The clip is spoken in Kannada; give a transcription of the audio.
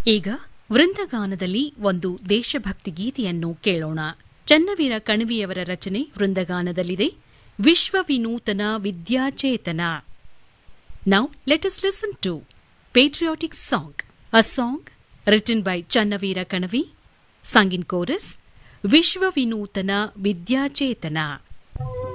ಈಗ ವೃಂದಗಾನದಲ್ಲಿ ಒಂದು ದೇಶಭಕ್ತಿ ಗೀತೆಯನ್ನು ಕೇಳೋಣ. ಚನ್ನವೀರ ಕಣವಿಯವರ ರಚನೆ ವೃಂದಗಾನದಲ್ಲಿದೆ. ವಿಶ್ವ ವಿನೂತನ ವಿದ್ಯಾಚೇತನ. Now let us listen to patriotic song, a song written by Channavira Kanavi, sung in chorus, Vishwa Vinutana Vidyachetana.